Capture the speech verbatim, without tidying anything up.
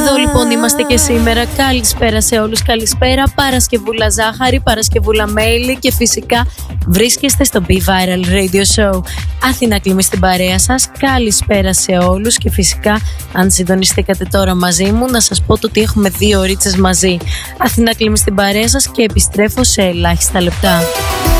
Εδώ λοιπόν είμαστε και σήμερα. Καλησπέρα σε όλους. Καλησπέρα Παρασκευούλα Ζάχαρη, Παρασκευούλα Μέλη και φυσικά βρίσκεστε στο Be Viral Radio Show. Αθηνά Κλίμη στην παρέα σας. Καλησπέρα σε όλους και φυσικά αν συντονιστήκατε τώρα μαζί μου να σας πω το ότι έχουμε δύο ωρίτσες μαζί. Αθηνά Κλίμη στην παρέα σας και επιστρέφω σε ελάχιστα λεπτά.